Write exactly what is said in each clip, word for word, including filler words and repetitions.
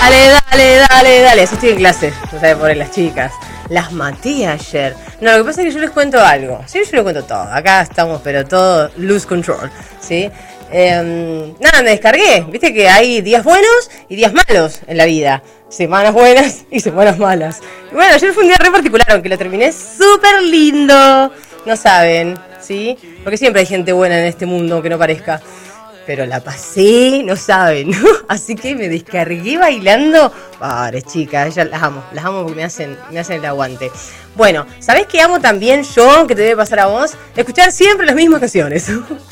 Dale, dale, dale, dale. Eso estoy en clase, no sabe por las chicas. Las maté ayer. No, lo que pasa es que yo les cuento algo. Sí, yo les cuento todo. Acá estamos, pero todo lose control, ¿sí? Eh, nada, me descargué. Viste que hay días buenos y días malos en la vida. Semanas buenas y semanas malas. Y bueno, ayer fue un día re particular, aunque lo terminé súper lindo. No saben, ¿sí? Porque siempre hay gente buena en este mundo, aunque no parezca. Pero la pasé, no saben, ¿no? Así que me descargué bailando. Pobres chicas, ellas las amo, las amo porque me hacen, me hacen el aguante. Bueno, ¿sabés qué amo también yo, que te debe pasar a vos? Escuchar siempre las mismas canciones.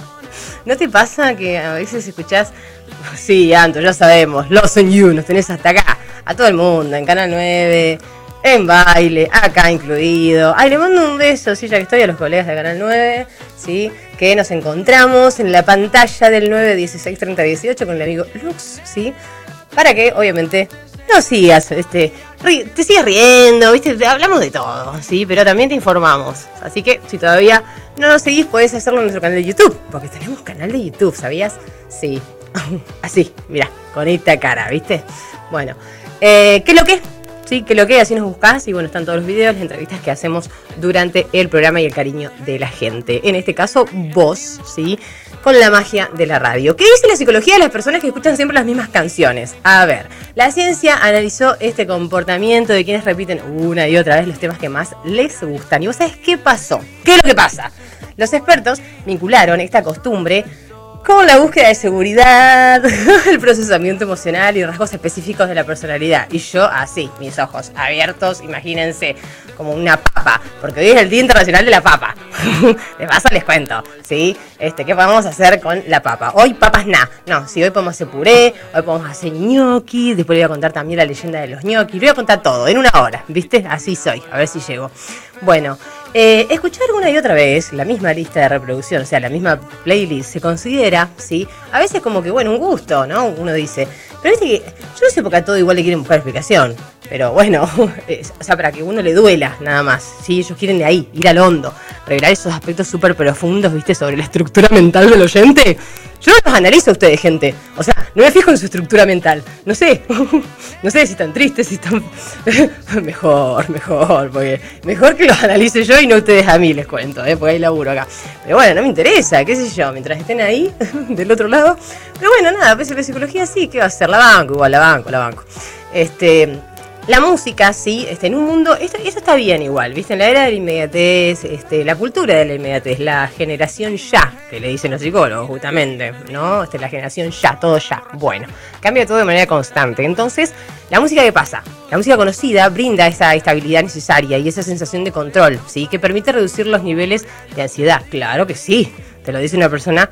¿No te pasa que a veces escuchás? Sí, Anto, ya sabemos, Lost on You, nos tenés hasta acá, a todo el mundo, en Canal nueve, en Baile, acá incluido. Ay, le mando un beso, sí, ya que estoy, a los colegas de Canal nueve, sí, que nos encontramos en la pantalla del nueve dieciséis treinta dieciocho con el amigo Lux, sí, para que, obviamente, no sigas, este, ri- te sigas riendo, viste, hablamos de todo, sí, pero también te informamos. Así que, si todavía no nos seguís, podés hacerlo en nuestro canal de YouTube, porque tenemos canal de YouTube, ¿sabías? Sí, así, mirá, con esta cara, ¿viste? Bueno, eh, ¿qué es lo que es? Sí, que lo que así nos buscás y bueno, están todos los videos, las entrevistas que hacemos durante el programa y el cariño de la gente. En este caso, vos, ¿sí? Con la magia de la radio. ¿Qué dice la psicología de las personas que escuchan siempre las mismas canciones? A ver, la ciencia analizó este comportamiento de quienes repiten una y otra vez los temas que más les gustan. ¿Y vos sabés qué pasó? ¿Qué es lo que pasa? Los expertos vincularon esta costumbre con la búsqueda de seguridad, el procesamiento emocional y rasgos específicos de la personalidad. Y yo así, mis ojos abiertos, imagínense, como una papa, porque hoy es el Día Internacional de la Papa. De paso les cuento, ¿sí? Este, ¿qué podemos hacer con la papa? Hoy papas nada. No, sí, hoy podemos hacer puré, hoy podemos hacer ñoqui, después les voy a contar también la leyenda de los ñoquis. Les voy a contar todo, en una hora, ¿viste? Así soy, a ver si llego. Bueno, eh, escuchar una y otra vez la misma lista de reproducción, o sea, la misma playlist, se considera, ¿sí? A veces como que, bueno, un gusto, ¿no? Uno dice, pero viste que, yo no sé por qué a todo igual le quieren buscar explicación, pero bueno, es, o sea, para que uno le duela, nada más, ¿sí? Ellos quieren de ahí, ir al hondo, revelar esos aspectos súper profundos, ¿viste? Sobre la estructura mental del oyente. Yo no los analizo a ustedes, gente. O sea, no me fijo en su estructura mental. No sé. No sé si están tristes, si están... Mejor, mejor. Porque mejor que los analice yo y no ustedes a mí, les cuento, ¿eh? Porque hay laburo acá. Pero bueno, no me interesa, qué sé yo. Mientras estén ahí, del otro lado. Pero bueno, nada, a veces la psicología sí, ¿qué va a hacer? La banco, igual, la banco, la banco. Este... La música, sí, este, en un mundo, esto, eso está bien igual, ¿viste? En la era de la inmediatez, este, la cultura de la inmediatez, la generación ya, que le dicen los psicólogos justamente, ¿no? Este, la generación ya, todo ya. Bueno, cambia todo de manera constante. Entonces, ¿la música qué pasa? La música conocida brinda esa estabilidad necesaria y esa sensación de control, ¿sí? Que permite reducir los niveles de ansiedad. Claro que sí, te lo dice una persona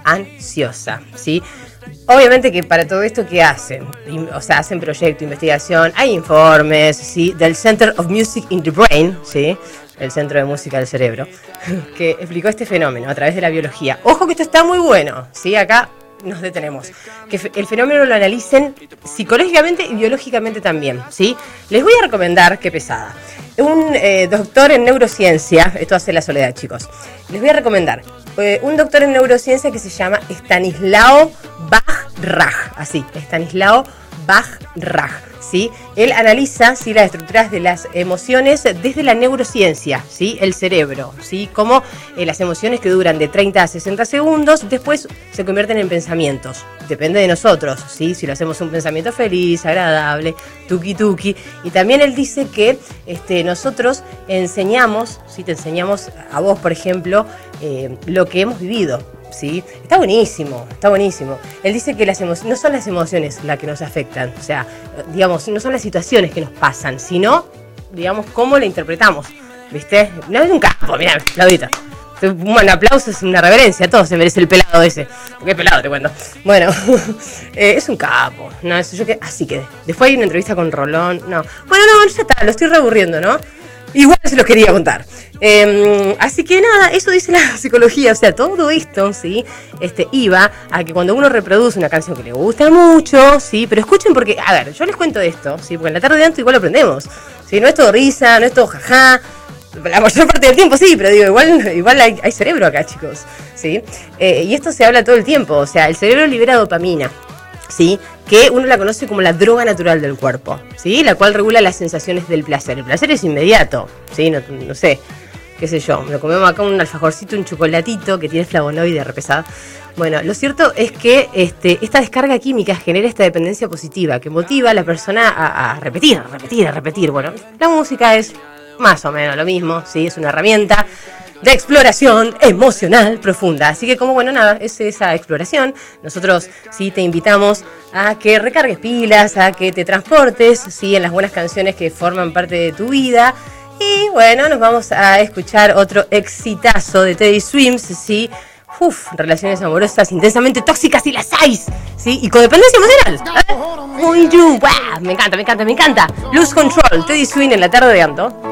ansiosa, ¿sí? Obviamente que para todo esto, ¿qué hacen? O sea, hacen proyecto, investigación, hay informes, ¿sí? Del Center of Music in the Brain, ¿sí? El Centro de Música del Cerebro, que explicó este fenómeno a través de la biología. Ojo que esto está muy bueno, ¿sí? Acá nos detenemos. Que el fenómeno lo analicen psicológicamente y biológicamente también, ¿sí? Les voy a recomendar, qué pesada, un eh, doctor en neurociencia, esto hace la Soledad, chicos. Les voy a recomendar eh, un doctor en neurociencia que se llama Stanislao Bajraj, así, Stanislao Bajraj, ¿sí? Él analiza, ¿sí? Las estructuras de las emociones desde la neurociencia, ¿sí? El cerebro, ¿sí? Como eh, las emociones que duran de treinta a sesenta segundos, después se convierten en pensamientos. Depende de nosotros, ¿sí? Si lo hacemos un pensamiento feliz, agradable, tuki tuki. Y también él dice que este, nosotros enseñamos, ¿sí? Te enseñamos a vos, por ejemplo, eh, lo que hemos vivido, ¿sí? Está buenísimo, está buenísimo. Él dice que las emociones, no son las emociones las que nos afectan, o sea, digamos, no son las situaciones que nos pasan, sino, digamos, cómo la interpretamos, ¿viste? No es un campo, mirá, aplaudita. Un aplauso es una reverencia, todo se merece el pelado ese. Porque es pelado, te cuento. Bueno, eh, es un capo. No, eso yo que así quedé. Después hay una entrevista con Rolón. No. Bueno, no, ya está, lo estoy reaburriendo, ¿no? Igual se los quería contar. Eh, así que nada, eso dice la psicología. O sea, todo esto, ¿sí? Este, iba a que cuando uno reproduce una canción que le gusta mucho, ¿sí? Pero escuchen porque, a ver, yo les cuento esto, ¿sí? Porque en la tarde de Anto igual lo aprendemos, ¿sí? No es todo risa, no es todo jajá. La mayor parte del tiempo sí, pero digo, igual, igual hay, hay cerebro acá, chicos, ¿sí? Eh, y esto se habla todo el tiempo, o sea, el cerebro libera dopamina, ¿sí? que uno la conoce como la droga natural del cuerpo, ¿sí? La cual regula las sensaciones del placer. El placer es inmediato, ¿sí? No, no sé, qué sé yo, me comemos acá un alfajorcito, un chocolatito que tiene flavonoide repesada. Bueno, lo cierto es que este, esta descarga química genera esta dependencia positiva que motiva a la persona a, a repetir, a repetir, a repetir. Bueno, la música es más o menos lo mismo, ¿sí? Es una herramienta de exploración emocional profunda. Así que como, bueno, nada, es esa exploración. Nosotros sí te invitamos a que recargues pilas, a que te transportes, sí, en las buenas canciones que forman parte de tu vida. Y bueno, nos vamos a escuchar otro exitazo de Teddy Swims, sí. Uf, relaciones amorosas intensamente tóxicas y las hay, ¿sí? Y codependencia emocional. ¿Eh? Muy you, wow, me encanta, me encanta, me encanta. Lose Control, Teddy Swims en la tarde de Anto.